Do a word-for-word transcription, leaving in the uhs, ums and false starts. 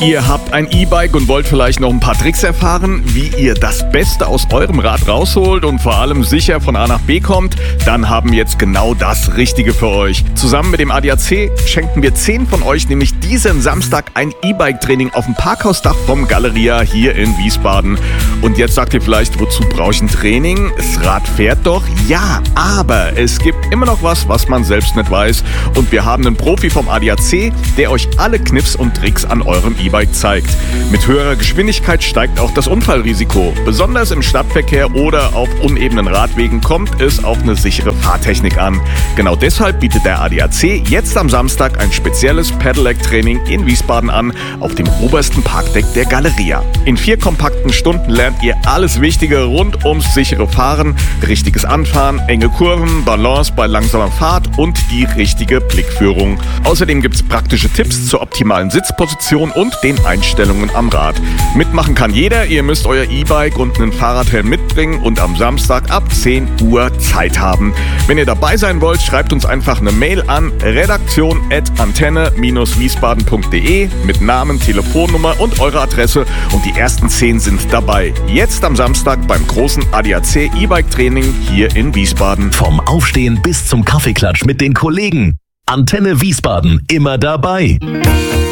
Ihr habt ein E-Bike und wollt vielleicht noch ein paar Tricks erfahren, wie ihr das Beste aus eurem Rad rausholt und vor allem sicher von A nach B kommt? Dann haben wir jetzt genau das Richtige für euch. Zusammen mit dem A D A C schenken wir zehn von euch nämlich diesen Samstag ein E-Bike-Training auf dem Parkhausdach vom Galeria hier in Wiesbaden. Und jetzt sagt ihr vielleicht, wozu brauche ich ein Training? Das Rad fährt doch. Ja, aber es gibt immer noch was, was man selbst nicht weiß. Und wir haben einen Profi vom A D A C, der euch alle Kniffs und Tricks an eurem E-Bike zeigt. Mit höherer Geschwindigkeit steigt auch das Unfallrisiko. Besonders im Stadtverkehr oder auf unebenen Radwegen kommt es auf eine sichere Fahrtechnik an. Genau deshalb bietet der A D A C jetzt am Samstag ein spezielles Pedelec-Training in Wiesbaden an, auf dem obersten Parkdeck der Galeria. In vier kompakten Stunden lernt ihr alles Wichtige rund ums sichere Fahren, richtiges Anfahren, enge Kurven, Balance bei langsamer Fahrt und die richtige Blickführung. Außerdem gibt es praktische Tipps zur optimalen Sitzposition und den Einstellungen am Rad. Mitmachen kann jeder, ihr müsst euer E-Bike und einen Fahrradhelm mitbringen und am Samstag ab zehn Uhr Zeit haben. Wenn ihr dabei sein wollt, schreibt uns einfach eine Mail an redaktion at antenne dash wiesbaden punkt de mit Namen, Telefonnummer und eurer Adresse und die ersten zehn sind dabei. Jetzt am Samstag beim großen A D A C E-Bike-Training hier in Wiesbaden. Vom Aufstehen bis zum Kaffeeklatsch mit den Kollegen. Antenne Wiesbaden, immer dabei.